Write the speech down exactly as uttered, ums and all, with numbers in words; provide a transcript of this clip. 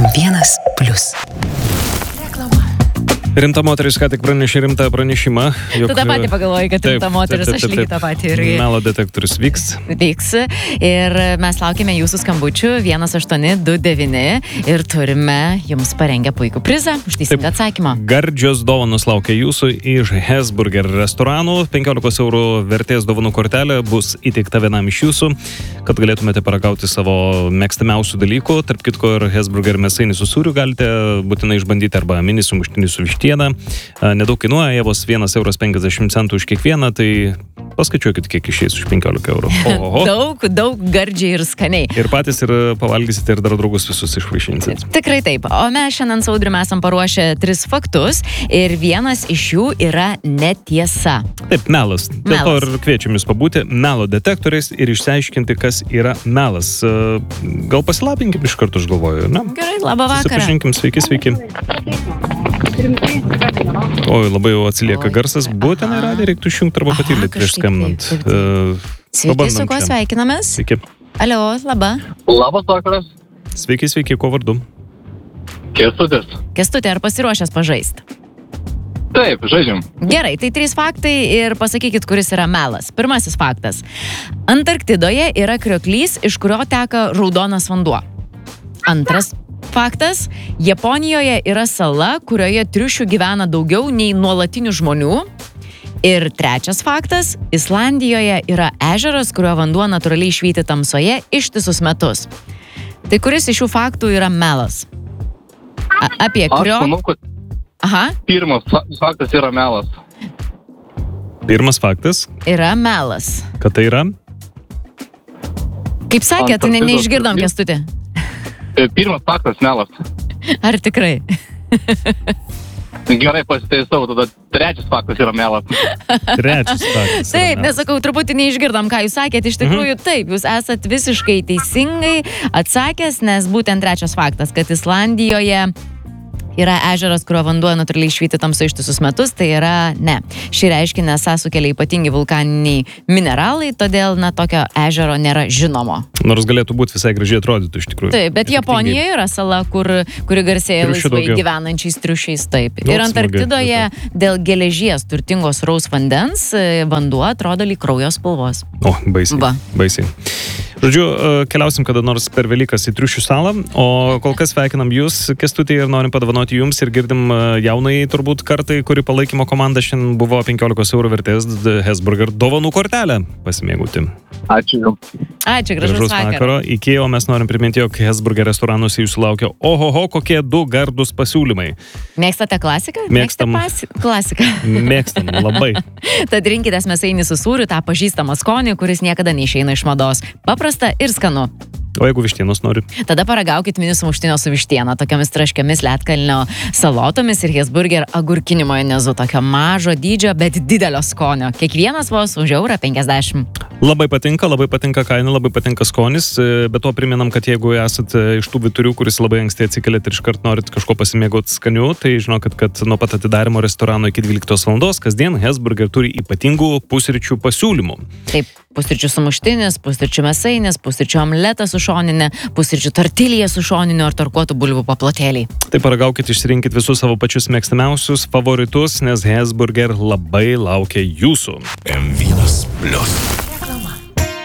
M vienas plius. Rimta moteris ką tik pranešė rimtą pranešimą. Jog, tu tą patį pagalvojai, kad rimta moteris, taip, taip, taip, aš lygiai tą patį irgi. Melo detektorius vyks. Vyks. Ir mes laukime jūsų skambučių vienas aštuoni du devyni ir turime jums parengę puikų prizą už teisingą atsakymą. Gardžios dovanos laukia jūsų iš Hesburger restoranų. penkiolikos eurų vertės dovanų kortelė bus įteikta vienam iš jūsų, kad galėtumėte paragauti savo mėgstamiausių dalykų. Tarp kitko ir Hesburger mėsainį su sūriu galite būtinai išbandyti arba mini sumuštinį su vištiena. Nedaug kainuoja, jie vos vienas euras penkiasdešimt centų už kiekvieną, tai paskaičiuokit, kiek išeis už penkiolika eurų. Oho. Daug, daug gardžiai ir skaniai. Ir patys ir pavalgysite ir dar draugus visus išvaišinsit. Tikrai taip. O mes šiandien su Audriumi esam paruošę tris faktus ir vienas iš jų yra netiesa. Taip, melas. Dėl to ir kviečiam jūs pabūti melo detektoriais ir išsiaiškinti, kas yra melas. Gal pasilapinkim iš karto, aš galvoju, ne? Gerai, labą vakarą. Susipažinkim, sveiki, sveiki. Oi, labai jau atsilieka garsas. Būtent radiją reiktų išjungti arba patildyti prieš skambinant. Sveiki, su kuo sveikinamės? Sveiki. Alio, laba. Labas vakaras. Sveiki, sveiki, kuo vardu? Kestutis. Kestutė, ar pasiruošęs pažaisti? Taip, žaidžiam. Gerai, tai trys faktai ir pasakykit, kuris yra melas. Pirmasis faktas. Antarktidoje yra krioklys, iš kurio teka raudonas vanduo. Antras faktas. Japonijoje yra sala, kurioje triušių gyvena daugiau nei nuolatinių žmonių. Ir trečias faktas. Islandijoje yra ežeras, kurio vanduo natūraliai švyti tamsoje ištisus metus. Tai kuris iš šių faktų yra melas? A- apie kurio... Aš manau, kad Aha. pirmas fa- faktas yra melas. Pirmas faktas. Yra melas. Kad tai yra? Kaip sakėt, ne, Antarktidos neišgirdom, krioklys. Kęstuti. E, Pirmas faktas melas. Ar tikrai? Gerai pasitaisau, tada trečias faktas yra melas. Trečias faktas. Taip, nesakau, truputį neišgirdom, ką jūs sakėt. Iš tikrųjų, taip, jūs esat visiškai teisingai atsakęs, nes būtent trečias faktas, kad Islandijoje yra ežeras, kurio vanduo natūraliai švyti tamsoje ištisus metus, tai yra ne. Šį reiškinį esą sukelia ypatingi vulkaniniai mineralai, todėl, na, tokio ežero nėra žinomo. Nors galėtų būti visai gražiai atrodytų iš tikrųjų. Taip, bet Japonijoje yra sala, kur, kuri garsėja Triušių laisvai daugiau. gyvenančiais triušiais, taip. Nu, Ir Antarktidoje smagu, dėl geležies turtingos raus vandens e, vanduo atrodo lyg kraujo spalvos. O, baisiai. Va. Baisiai. Žodžiu, keliausim kada nors per Velykas į Triušių salą, o kol kas sveikinam jūs, Kęstutį, ir norim padovanoti jums ir girdim jaunai turbūt kartai, kuri palaikymo komanda šiandien buvo penkiolikos eurų vertės Hesburger dovanų kortelę pasimėgauti. Ačiū jums. Ačiū, gražus Gražaus vakaro. vakaro. Iki, o mes norim priminti, jog Hesburger restoranuose jūsų laukia ohoho, kokie du gardus pasiūlymai. Mėgstate klasiką? Mėgstam. Mėgstate pas... klasiką. Mėgstam, labai. Tad rinkitės mėsainį su sūriu, tą pažįstamą skonį, kuris niekada neišeina iš mados. Paprasta ir skanu. O jeigu vištienos nori? Tada paragaukit mini sumuštinio su vištiena, tokiamis traškiamis ledkalnio salotomis ir Hesburger agurkiniu majonezu, tokio mažo dydžio, bet didelio skonio. Kiekvienas vos už eurą penkiasdešimt. Labai patinka, labai patinka kaina, labai patinka skonis, bet to priminam, kad jeigu esate iš tų vyturių, kuris labai anksti atsikeliat ir iškart norit kažko pasimėgauti skaniu, tai žinokit, kad nuo pat atidarimo restorano iki dvyliktos valandos kasdien Hesburger turi ypatingų pusryčių pasiūlymų. Taip, pusryčių sumuštinis, pusryčių mėsainis, pusryčių omletas su šoninė, pusryčių tortilija su šoniniu ar tarkuotų bulvių paplotėliai. Tai paragaukit, išsirinkit visus savo pačius mėgstamiausius favoritus, nes Hesburger labai laukia jūsų. M vienas plius.